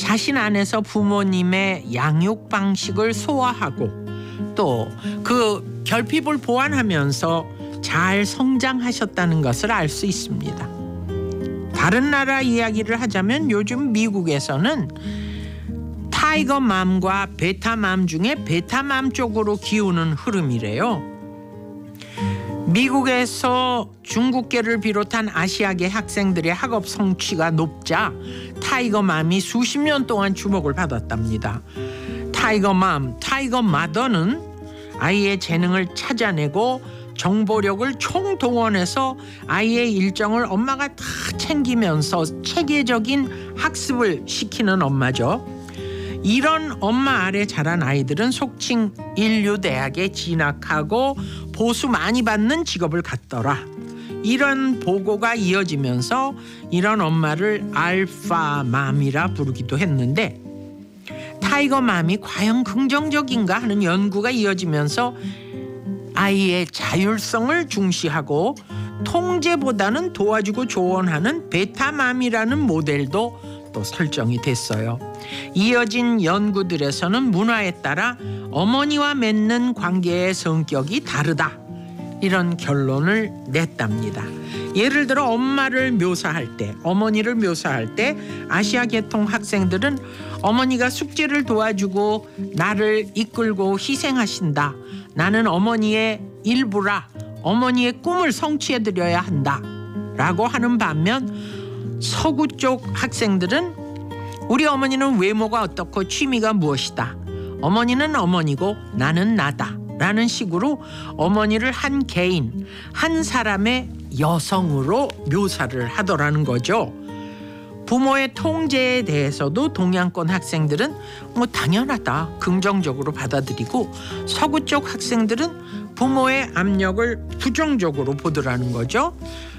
자신 안에서 부모님의 양육 방식을 소화하고 또 그 결핍을 보완하면서 잘 성장하셨다는 것을 알 수 있습니다. 다른 나라 이야기를 하자면 요즘 미국에서는 타이거맘과 베타맘 중에 베타맘 쪽으로 기우는 흐름이래요. 미국에서 중국계를 비롯한 아시아계 학생들의 학업 성취가 높자 타이거맘이 수십 년 동안 주목을 받았답니다. 타이거맘, 타이거마더는 아이의 재능을 찾아내고 정보력을 총동원해서 아이의 일정을 엄마가 다 챙기면서 체계적인 학습을 시키는 엄마죠. 이런 엄마 아래 자란 아이들은 속칭 인류대학에 진학하고 보수 많이 받는 직업을 갖더라. 이런 보고가 이어지면서 이런 엄마를 알파맘이라 부르기도 했는데 타이거맘이 과연 긍정적인가 하는 연구가 이어지면서 아이의 자율성을 중시하고 통제보다는 도와주고 조언하는 베타맘이라는 모델도 또 설정이 됐어요. 이어진 연구들에서는 문화에 따라 어머니와 맺는 관계의 성격이 다르다. 이런 결론을 냈답니다. 예를 들어 엄마를 묘사할 때, 어머니를 묘사할 때 아시아 계통 학생들은 어머니가 숙제를 도와주고 나를 이끌고 희생하신다. 나는 어머니의 일부라. 어머니의 꿈을 성취해드려야 한다. 라고 하는 반면 서구 쪽 학생들은 우리 어머니는 외모가 어떻고 취미가 무엇이다. 어머니는 어머니고 나는 나다. 라는 식으로 어머니를 한 개인, 한 사람의 여성으로 묘사를 하더라는 거죠. 부모의 통제에 대해서도 동양권 학생들은 당연하다, 긍정적으로 받아들이고 서구 쪽 학생들은 부모의 압력을 부정적으로 보더라는 거죠.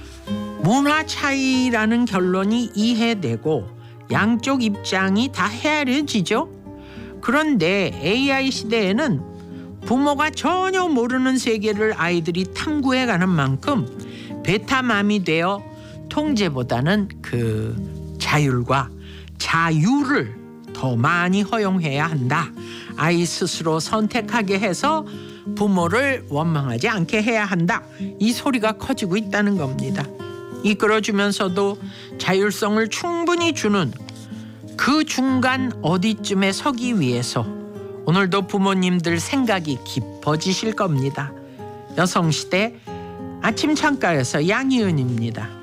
문화 차이라는 결론이 이해되고 양쪽 입장이 다 헤아려지죠. 그런데 AI 시대에는 부모가 전혀 모르는 세계를 아이들이 탐구해가는 만큼 베타맘이 되어 통제보다는 그 자율과 자유를 더 많이 허용해야 한다. 아이 스스로 선택하게 해서 부모를 원망하지 않게 해야 한다. 이 소리가 커지고 있다는 겁니다. 이끌어주면서도 자율성을 충분히 주는 그 중간 어디쯤에 서기 위해서 오늘도 부모님들 생각이 깊어지실 겁니다. 여성시대 아침 창가에서 양희은입니다.